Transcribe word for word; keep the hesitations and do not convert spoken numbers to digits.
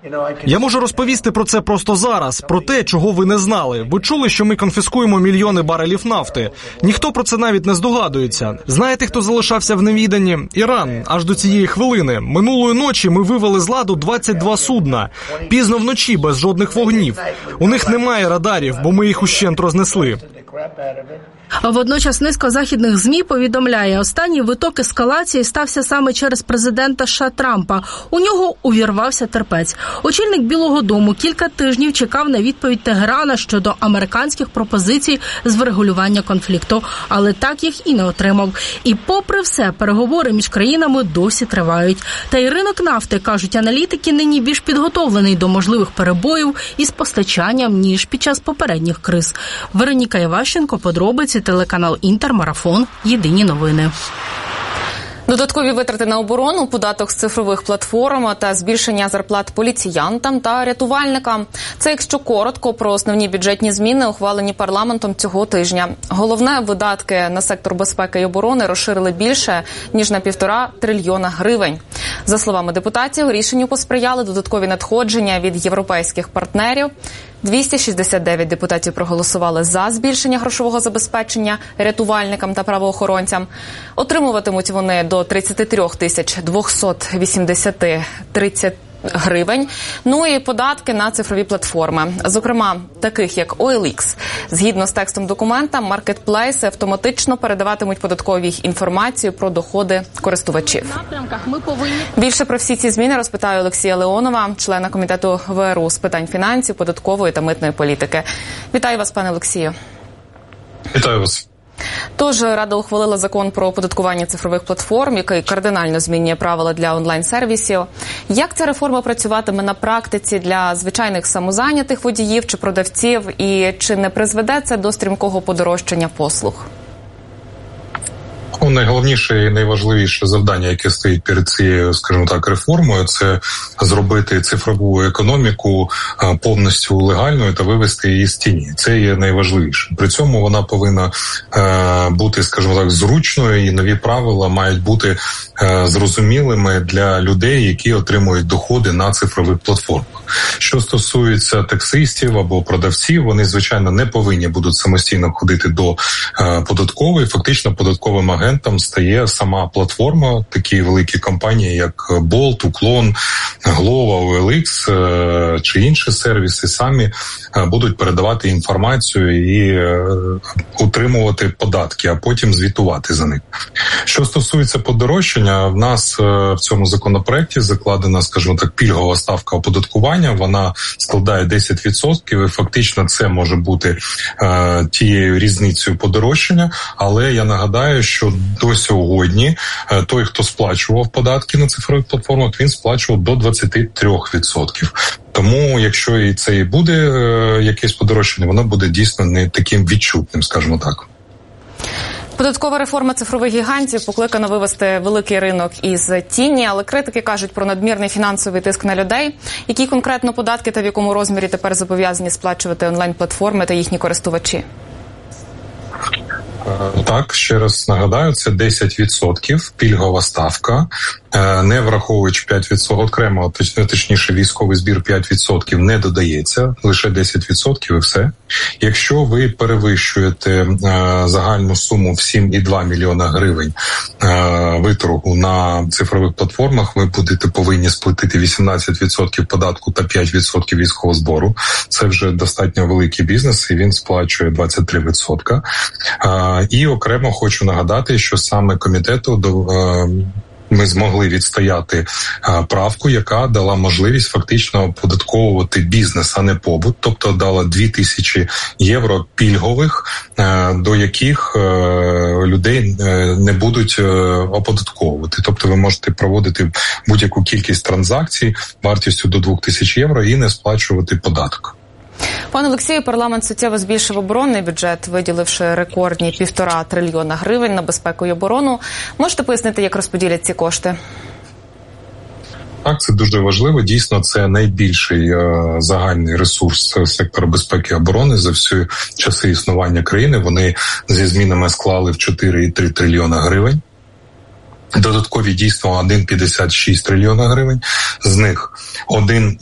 Я можу розповісти про це просто зараз, про те, чого ви не знали. Ви чули, що ми конфіскуємо мільйони барелів нафти. Ніхто про це навіть не здогадується. Знаєте, хто залишався в невіданні? Іран. Аж до цієї хвилини. Минулої ночі ми вивели з ладу двадцять два судна. Пізно вночі, без жодних вогнів. У них немає радарів, бо ми їх ущент рознесли. А водночас низка західних ЗМІ повідомляє, останній виток ескалації стався саме через президента США Трампа. У нього увірвався терпець. Очільник Білого дому кілька тижнів чекав на відповідь Тегерана щодо американських пропозицій з врегулювання конфлікту, але так їх і не отримав. І попри все, переговори між країнами досі тривають. Та й ринок нафти, кажуть аналітики, нині більш підготовлений до можливих перебоїв із постачанням, ніж під час попередніх криз. Вероніка Іващенко, подробиці, телеканал Інтер, Марафон, Єдині новини. Додаткові витрати на оборону, податок з цифрових платформ та збільшення зарплат поліціянтам та рятувальникам. Це, якщо коротко, про основні бюджетні зміни, ухвалені парламентом цього тижня. Головне, видатки на сектор безпеки і оборони розширили більше, ніж на півтора трильйона гривень. За словами депутатів, рішенню посприяли додаткові надходження від європейських партнерів. двісті шістдесят дев'ять депутатів проголосували за збільшення грошового забезпечення рятувальникам та правоохоронцям. Отримуватимуть вони до тридцять три тисячі двісті вісімдесят тридцять гривень. Ну і податки на цифрові платформи, зокрема таких як о ел ікс. Згідно з текстом документа, маркетплейси автоматично передаватимуть податковій інформацію про доходи користувачів. Більше про всі ці зміни розпитаю Олексія Леонова, члена комітету ве ер у з питань фінансів, податкової та митної політики. Вітаю вас, пане Олексію. Вітаю вас. Тож Рада ухвалила закон про оподаткування цифрових платформ, який кардинально змінює правила для онлайн-сервісів. Як ця реформа працюватиме на практиці для звичайних самозайнятих водіїв чи продавців, і чи не призведе це до стрімкого подорожчання послуг? Найголовніше і найважливіше завдання, яке стоїть перед цією, скажімо так, реформою, це зробити цифрову економіку повністю легальною та вивести її з тіні. Це є найважливіше. При цьому вона повинна е, бути, скажімо так, зручною, і нові правила мають бути е, зрозумілими для людей, які отримують доходи на цифрових платформах. Що стосується таксистів або продавців, вони, звичайно, не повинні будуть самостійно ходити до е, податкової. Фактично, податковим агентом стає сама платформа, такі великі компанії, як Bolt, Уклон, Глова, о ел ікс е, чи інші сервіси самі е, будуть передавати інформацію і е, утримувати податки, а потім звітувати за них. Що стосується подорожчання, в нас е, в цьому законопроекті закладена, скажімо так, пільгова ставка оподаткування. Вона складає десять відсотків, і фактично це може бути е, тією різницею подорожчання, але я нагадаю, що до сьогодні е, той, хто сплачував податки на цифрових платформах, він сплачував до двадцять три відсотки. Тому, якщо і це і буде е, якесь подорожчання, воно буде дійсно не таким відчутним, скажімо так. Податкова реформа цифрових гігантів покликана вивести великий ринок із тіні, але критики кажуть про надмірний фінансовий тиск на людей. Які конкретно податки та в якому розмірі тепер зобов'язані сплачувати онлайн-платформи та їхні користувачі? Так, ще раз нагадаю, це десять відсотків, пільгова ставка, не враховуючи п'ять відсотків, окремо, точніше, військовий збір п'ять відсотків не додається, лише десять відсотків і все. Якщо ви перевищуєте загальну суму в сім цілих два мільйона гривень виторгу на цифрових платформах, ви будете повинні сплатити вісімнадцять відсотків податку та п'ять відсотків військового збору. Це вже достатньо великий бізнес, і він сплачує двадцять три відсотки. І окремо хочу нагадати, що саме комітету до ми змогли відстояти а, правку, яка дала можливість фактично оподатковувати бізнес, а не побут, тобто дала дві тисячі євро пільгових, а, до яких а, людей а, не будуть а, оподатковувати. Тобто ви можете проводити будь-яку кількість транзакцій вартістю до двох тисяч євро і не сплачувати податок. Пане Олексію, парламент суттєво збільшив оборонний бюджет, виділивши рекордні півтора трильйона гривень на безпеку і оборону. Можете пояснити, як розподілять ці кошти? Так, це дуже важливо. Дійсно, це найбільший е, загальний ресурс сектору безпеки і оборони за всі часи існування країни. Вони зі змінами склали в чотири цілих три трильйона гривень. Додаткові дійсно один цілих п'ятдесят шість трильйона гривень. З них один